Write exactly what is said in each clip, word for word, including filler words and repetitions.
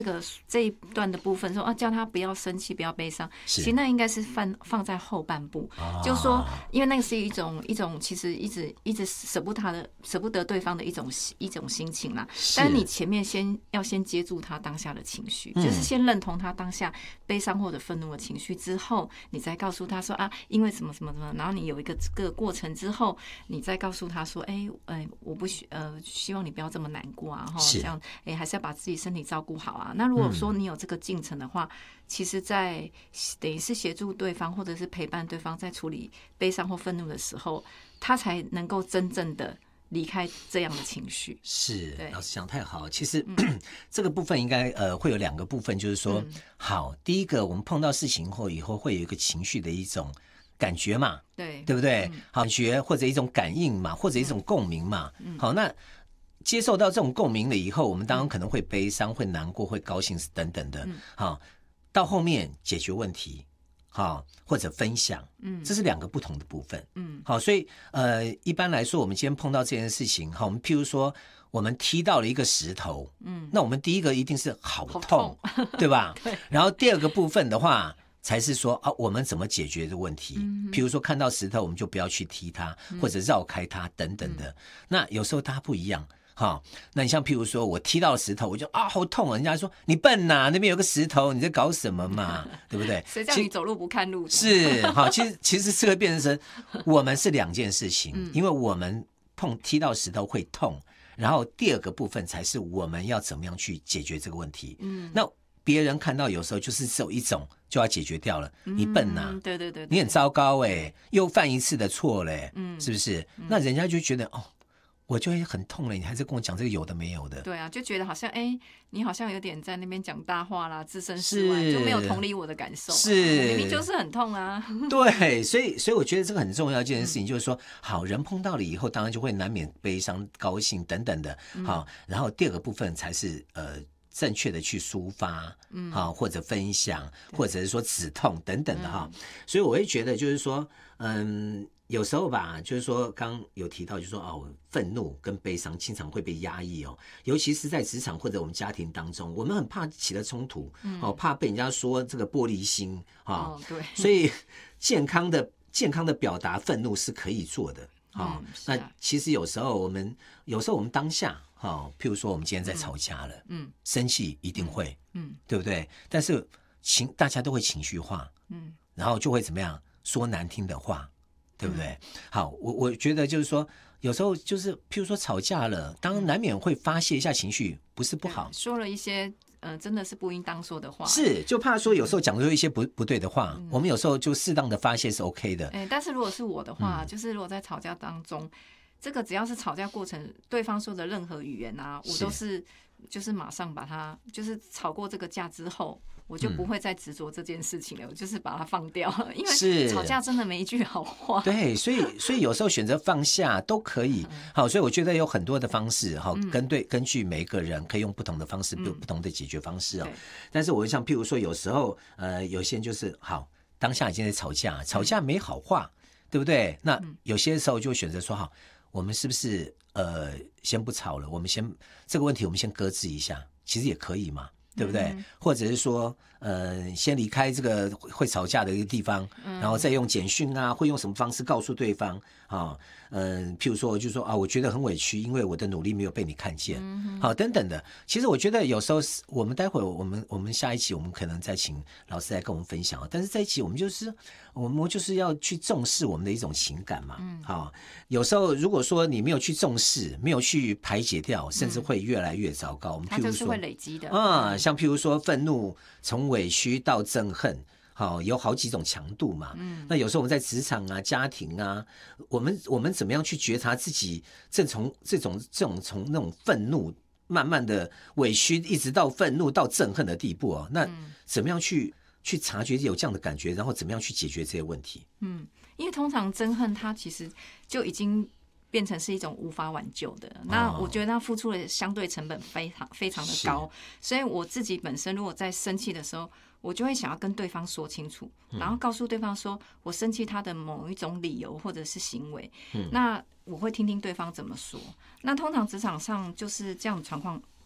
这个这一段的部分说啊，叫他不要生气，不要悲伤，其实那应该是放放在后半部，啊、就是说，因为那个是一种一种其实一直一直舍不他的舍不得对方的一种一种心情啦。但是你前面先要先接住他当下的情绪，嗯、就是先认同他当下悲伤或者愤怒的情绪之后，你再告诉他说啊，因为什么什么什么，然后你有一个这个过程之后，你再告诉他说，哎、欸、哎、欸，我不希呃希望你不要这么难过啊，哈，这样哎、欸、还是要把自己身体照顾好啊。那如果说你有这个进程的话，嗯、其实在等于是协助对方或者是陪伴对方在处理悲伤或愤怒的时候，他才能够真正的离开这样的情绪。 是，老师讲太好。其实、嗯、这个部分应该呃会有两个部分，就是说，嗯、好，第一个我们碰到事情后以后会有一个情绪的一种感觉嘛， 对， 对不对？嗯、好，感觉或者一种感应嘛，或者一种共鸣嘛。嗯、好，那接受到这种共鸣了以后，我们当然可能会悲伤、会难过、会高兴等等的。好，到后面解决问题，好，或者分享，嗯，这是两个不同的部分。嗯，好，所以呃，一般来说，我们今天碰到这件事情，好，我们譬如说，我们踢到了一个石头，嗯，那我们第一个一定是好痛，好痛对吧？对。然后第二个部分的话，才是说啊，我们怎么解决这个问题？嗯、譬如说看到石头，我们就不要去踢它，嗯、或者绕开它等等的。嗯、那有时候它不一样。好，那你像譬如说我踢到石头，我就啊好痛啊！人家说你笨呐、啊，那边有个石头，你在搞什么嘛？对不对？ 谁叫你走路不看路？ 是好，其实其实这个变成我们是两件事情，嗯、因为我们碰踢到石头会痛，然后第二个部分才是我们要怎么样去解决这个问题。嗯，那别人看到有时候就是只有一种就要解决掉了，嗯、你笨呐、啊， 对对 对, 对， 你很糟糕哎、欸，又犯一次的错嘞、欸，嗯，是不是？嗯、那人家就觉得哦。我就会很痛了，你还是跟我讲这个有的没有的。 对啊，就觉得好像哎、欸，你好像有点在那边讲大话啦，置身事外，就没有同理我的感受、啊。 是， 明明就是很痛啊。 对，所以所以我觉得这个很重要一件事情，就是说，好人碰到了以后，当然就会难免悲伤、高兴等等的。好，然后第二个部分才是呃正确的去抒发，嗯，好或者分享，或者是说止痛等等的哈。嗯、所以我会觉得就是说，嗯。有时候吧，就是说，刚刚有提到，就是说，哦，愤怒跟悲伤经常会被压抑哦，尤其是在职场或者我们家庭当中，我们很怕起了冲突，嗯、哦，怕被人家说这个玻璃心， 哦，哦对， 所以健康的健康的表达愤怒是可以做的，哦，嗯、那其实有时候我们有时候我们当下，哦，譬如说我们今天在吵架了，嗯，生气一定会，嗯，对不对？但是情大家都会情绪化，嗯，然后就会怎么样说难听的话。对不对？嗯、好，我我觉得就是说，有时候就是譬如说吵架了，当然难免会发泄一下情绪，不是不好。 说了一些呃，真的是不应当说的话， 是就怕说有时候讲出一些不不对的话，嗯、我们有时候就适当的发泄是 OK 的。 哎，但是如果是我的话，嗯、就是如果在吵架当中，这个只要是吵架过程，对方说的任何语言啊，我都是就是马上把它，就是吵过这个架之后。我就不会再执着这件事情了，嗯、我就是把它放掉，因为吵架真的没一句好话。 对，所以所以有时候选择放下都可以。好，所以我觉得有很多的方式，好，根对根据每一个人可以用不同的方式，有、嗯、不同的解决方式哦。但是我像譬如说，有时候呃，有些人就是好，当下已经在吵架，吵架没好话，嗯、对不对？那有些时候就选择说好，我们是不是呃先不吵了？我们先这个问题我们先搁置一下，其实也可以嘛。对不对？嗯、或者是说，呃，先离开这个会吵架的一个地方，嗯、然后再用简讯啊，会用什么方式告诉对方啊？嗯、呃，譬如说，就说啊，我觉得很委屈，因为我的努力没有被你看见，嗯、好，等等的。其实我觉得有时候我们待会我们我们下一期我们可能再请老师来跟我们分享，但是这一期我们就是我们就是要去重视我们的一种情感嘛。嗯，好，有时候如果说你没有去重视，没有去排解掉，甚至会越来越糟糕。我们譬如说， 它就是会累积的啊。像譬如说愤怒从委屈到憎恨，好有好几种强度嘛。嗯，那有时候我们在职场啊、家庭啊，我们我们怎么样去觉察自己正从这种这种从那种愤怒慢慢的委屈，一直到愤怒到憎恨的地步啊？那怎么样去去察觉有这样的感觉，然后怎么样去解决这些问题？ 嗯，因为通常憎恨它其实就已经变成是一种无法挽救的，那我觉得他付出的相对成本非常非常的高，所以我自己本身如果在生气的时候，我就会想要跟对方说清楚，然后告诉对方说我生气他的某一种理由或者是行为，嗯、那我会听听对方怎么说。那通常职场上就是这样的状况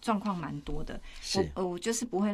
状况蛮多的。 是我我就是不会